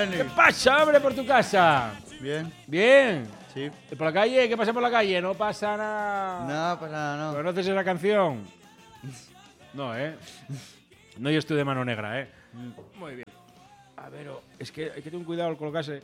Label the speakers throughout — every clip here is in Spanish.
Speaker 1: Dani?
Speaker 2: ¿Qué pasa, hombre, por tu casa?
Speaker 1: Bien.
Speaker 2: Bien.
Speaker 1: Sí.
Speaker 2: ¿Y por la calle? ¿Qué pasa por la calle? No pasa nada.
Speaker 1: No, pues nada, no.
Speaker 2: ¿Conoces esa canción? No, ¿eh? No, yo estoy de mano negra, ¿eh? Muy bien. A ver, es que hay que tener cuidado al colocarse.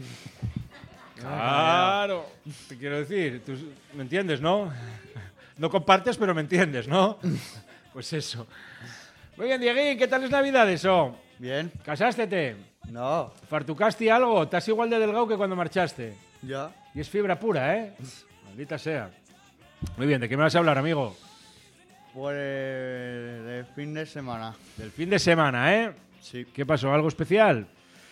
Speaker 2: Claro. Te quiero decir, tú me entiendes, ¿no? No compartes, pero me entiendes, ¿no? Pues eso. Muy bien, Dieguín, ¿qué tal es Navidades, oh?
Speaker 1: Bien.
Speaker 2: ¿Casástete?
Speaker 1: No.
Speaker 2: ¿Fartucaste algo? ¿Estás igual de delgado que cuando marchaste?
Speaker 1: Ya.
Speaker 2: Y es fibra pura, ¿eh? Maldita sea. Muy bien, ¿de qué me vas a hablar, amigo?
Speaker 1: Pues de fin de semana.
Speaker 2: Del fin de semana, ¿eh?
Speaker 1: Sí.
Speaker 2: ¿Qué pasó? ¿Algo especial?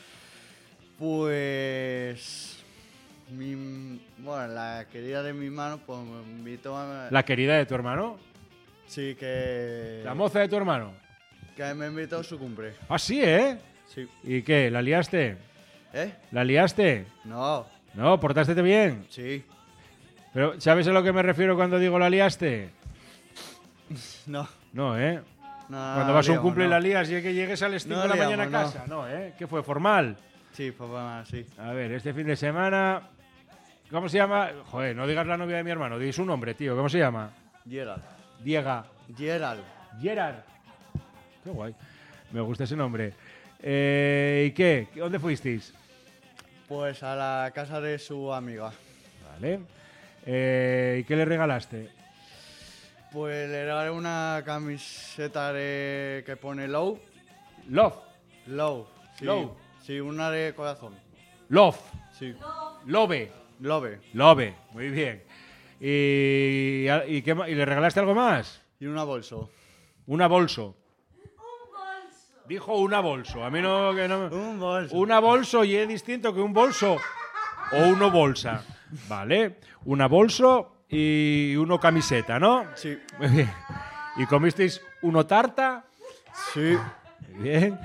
Speaker 1: Pues... Bueno, la querida de mi hermano pues me invitó a...
Speaker 2: ¿La querida de tu hermano?
Speaker 1: Sí, que...
Speaker 2: ¿La moza de tu hermano?
Speaker 1: Que me invitó a su cumple.
Speaker 2: Ah, sí, ¿eh?
Speaker 1: Sí.
Speaker 2: ¿Y qué? ¿La liaste?
Speaker 1: ¿Eh?
Speaker 2: ¿La liaste?
Speaker 1: No.
Speaker 2: No, portástete bien.
Speaker 1: Sí.
Speaker 2: Pero, ¿sabes a lo que me refiero cuando digo la liaste?
Speaker 1: No.
Speaker 2: No, ¿eh?
Speaker 1: No,
Speaker 2: Cuando vas a un
Speaker 1: liamos,
Speaker 2: cumple y
Speaker 1: no.
Speaker 2: la lías y que llegues a las 5
Speaker 1: No
Speaker 2: de la
Speaker 1: liamos,
Speaker 2: mañana a casa. No, ¿eh? ¿Qué fue? ¿Formal?
Speaker 1: Sí, pues bueno, sí.
Speaker 2: A ver, este fin de semana... ¿Cómo se llama? Joder, no digas la novia de mi hermano, di su nombre, tío. ¿Cómo se llama?
Speaker 1: Gerald.
Speaker 2: Diega.
Speaker 1: Gerald.
Speaker 2: Gerard. Qué guay. Me gusta ese nombre. ¿Y qué? ¿Dónde fuisteis?
Speaker 1: Pues a la casa de su amiga.
Speaker 2: Vale. ¿Y qué le regalaste?
Speaker 1: Pues le regalé una camiseta que pone Low.
Speaker 2: Love.
Speaker 1: Low. Sí.
Speaker 2: Low.
Speaker 1: Sí, una de corazón.
Speaker 2: Love.
Speaker 1: Sí.
Speaker 2: Love.
Speaker 1: Love.
Speaker 2: Love. Muy bien. ¿Y qué más? ¿Y le regalaste algo más?
Speaker 1: Y una bolso.
Speaker 2: Una bolso. Dijo una bolso. A mí no... Que no
Speaker 1: Un bolso.
Speaker 2: una bolso y es distinto que un bolso o uno bolsa. Vale. Una bolso y uno camiseta, ¿no?
Speaker 1: Sí.
Speaker 2: Muy bien. ¿Y comisteis uno tarta?
Speaker 1: Sí.
Speaker 2: Muy bien.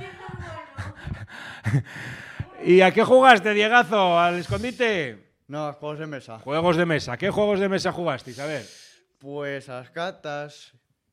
Speaker 2: ¿Y a qué jugaste, Diegazo? ¿Al escondite?
Speaker 1: No, juegos de mesa.
Speaker 2: Juegos de mesa. ¿Qué juegos de mesa jugasteis? A ver.
Speaker 1: Pues a las cartas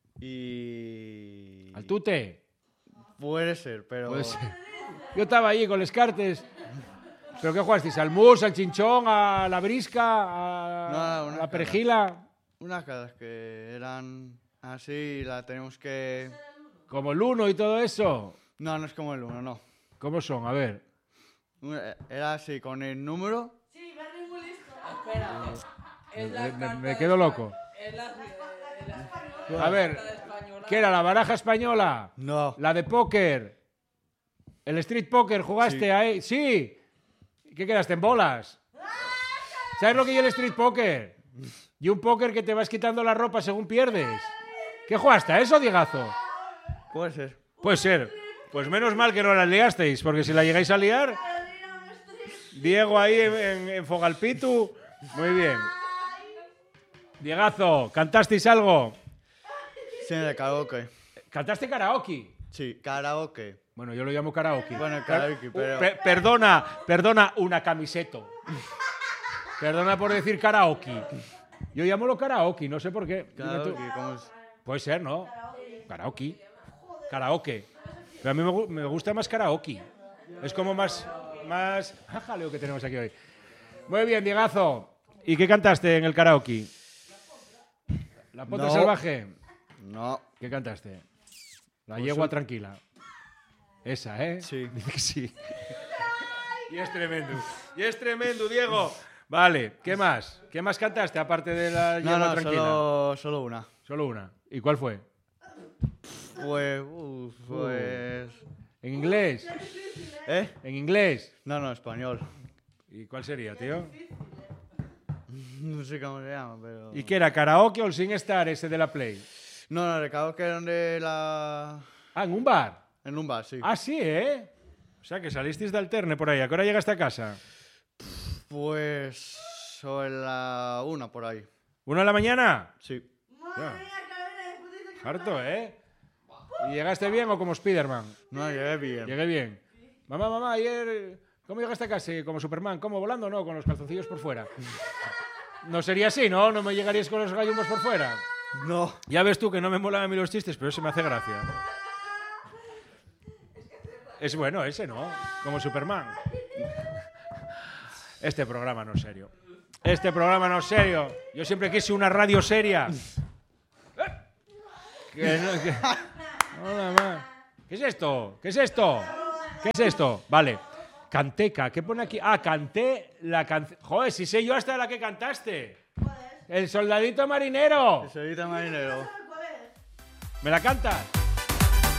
Speaker 1: y...
Speaker 2: ¿Al tute?
Speaker 1: Puede ser, pero...
Speaker 2: Puede ser. Yo estaba allí con los cartes. ¿Pero qué jugasteis? ¿Al mus, al chinchón, a la brisca, a
Speaker 1: No, una
Speaker 2: la perejila?
Speaker 1: Unas cartas que eran así, la tenemos que...
Speaker 2: ¿Como el uno y todo eso?
Speaker 1: No, no es como el uno, no.
Speaker 2: ¿Cómo son? A ver.
Speaker 1: Era así, con el número...
Speaker 3: Sí, Berry muy listo. Espera, es la
Speaker 2: Me
Speaker 3: carta
Speaker 2: quedo
Speaker 3: de
Speaker 2: loco.
Speaker 3: Es la
Speaker 2: A ver,
Speaker 3: carta de española.
Speaker 2: ¿qué era? ¿La baraja española?
Speaker 1: No.
Speaker 2: ¿La de póker? ¿El street poker jugaste
Speaker 1: Sí.
Speaker 2: ahí? Sí. ¿Qué quedaste en bolas? ¿Sabes lo que es el street poker? Y un póker que te vas quitando la ropa según pierdes. ¿Qué jugaste a eso, Diegazo?
Speaker 1: Puede ser.
Speaker 2: Puede ser. Pues menos mal que no la liasteis, porque si la llegáis a liar... Diego ahí en Fogalpitu. Muy bien. Diegazo, ¿cantasteis algo?
Speaker 1: Sí, de karaoke.
Speaker 2: ¿Cantaste karaoke?
Speaker 1: Sí, karaoke.
Speaker 2: Bueno, yo lo llamo karaoke.
Speaker 1: Bueno, karaoke, pero...
Speaker 2: Perdona, una camiseto. Perdona por decir karaoke. Yo llamo lo karaoke, no sé por qué. Dime tú.
Speaker 1: Karaoke, ¿cómo es?
Speaker 2: Puede ser, ¿no? Karaoke. Karaoke. Pero a mí me gusta más karaoke. Es como más jaleo que tenemos aquí hoy. Muy bien, Diegazo. ¿Y qué cantaste en el karaoke? ¿La potra
Speaker 1: No.
Speaker 2: salvaje?
Speaker 1: No.
Speaker 2: ¿Qué cantaste? La
Speaker 1: Pues
Speaker 2: yegua
Speaker 1: un-
Speaker 2: tranquila. Esa, ¿eh?
Speaker 1: Sí.
Speaker 2: Dice que sí. Y es tremendo. Y es tremendo, Diego. Vale, ¿qué más? ¿Qué más cantaste aparte de la yegua
Speaker 1: No,
Speaker 2: tranquila?
Speaker 1: solo una.
Speaker 2: Solo una. ¿Y cuál fue?
Speaker 1: Pues...
Speaker 2: ¿En inglés?
Speaker 1: ¿Eh?
Speaker 2: ¿En inglés?
Speaker 1: No, español.
Speaker 2: ¿Y cuál sería, tío?
Speaker 1: No sé cómo se llama, pero...
Speaker 2: ¿Y qué era? ¿Karaoke o el SingStar ese de la Play?
Speaker 1: No, el karaoke era donde la...
Speaker 2: Ah, en un bar.
Speaker 1: En un bar, sí.
Speaker 2: Ah, sí, ¿eh? O sea, que salisteis de alterne por ahí. ¿A qué hora llegaste a casa?
Speaker 1: Pues... sobre la 1 por ahí.
Speaker 2: ¿1 de la mañana?
Speaker 1: Sí.
Speaker 2: Ya. Harto, ¿eh? ¿Y llegaste bien o como Spiderman?
Speaker 1: No, llegué bien.
Speaker 2: Llegué bien. Mamá, ayer... ¿Cómo llegaste a casa? ¿Como Superman? ¿Cómo? ¿Volando o no? Con los calzoncillos por fuera. No sería así, ¿no? No me llegarías con los gallumbos por fuera.
Speaker 1: No.
Speaker 2: Ya ves tú que no me molan a mí los chistes, pero ese me hace gracia. Es bueno ese, ¿no? Como Superman. Este programa no es serio. Este programa no es serio. Yo siempre quise una radio seria. Nada más. ¿Qué es esto? ¿Qué es esto? ¿Qué es esto? Vale. Canteca. ¿Qué pone aquí? Ah, canté la canción. Joder, si sé yo hasta la que cantaste. El soldadito marinero.
Speaker 1: El soldadito marinero.
Speaker 2: ¿Me la cantas?